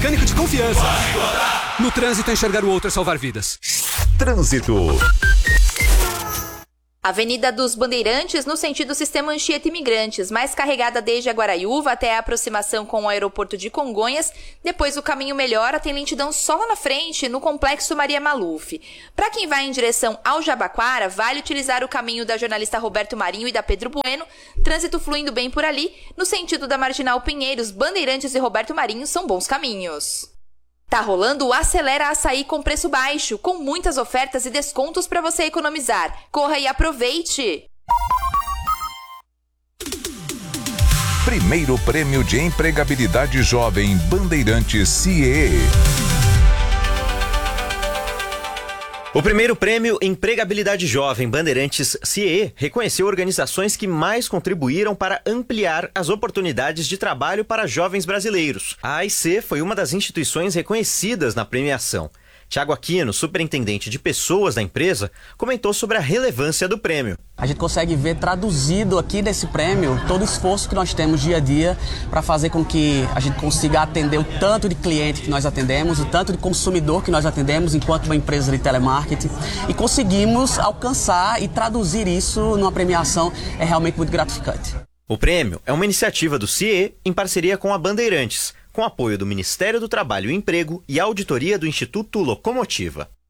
Mecânico de confiança. No trânsito, enxergar o outro é salvar vidas. Trânsito. Avenida dos Bandeirantes, no sentido Sistema Anchieta Imigrantes, mais carregada desde a Guaraiúva até a aproximação com o aeroporto de Congonhas. Depois o caminho melhora, tem lentidão só lá na frente, no Complexo Maria Maluf. Para quem vai em direção ao Jabaquara, vale utilizar o caminho da jornalista Roberto Marinho e da Pedro Bueno. Trânsito fluindo bem por ali. No sentido da Marginal Pinheiros, Bandeirantes e Roberto Marinho são bons caminhos. Tá rolando o Acelera Açaí com preço baixo, com muitas ofertas e descontos para você economizar. Corra e aproveite! Primeiro Prêmio de Empregabilidade Jovem Bandeirantes CIE. O primeiro prêmio Empregabilidade Jovem Bandeirantes CIE reconheceu organizações que mais contribuíram para ampliar as oportunidades de trabalho para jovens brasileiros. A AIC foi uma das instituições reconhecidas na premiação. Tiago Aquino, superintendente de pessoas da empresa, comentou sobre a relevância do prêmio. A gente consegue ver traduzido aqui nesse prêmio todo o esforço que nós temos dia a dia para fazer com que a gente consiga atender o tanto de cliente que nós atendemos, o tanto de consumidor que nós atendemos enquanto uma empresa de telemarketing, e conseguimos alcançar e traduzir isso numa premiação é realmente muito gratificante. O prêmio é uma iniciativa do CIE em parceria com a Bandeirantes, com apoio do Ministério do Trabalho e Emprego e auditoria do Instituto Locomotiva.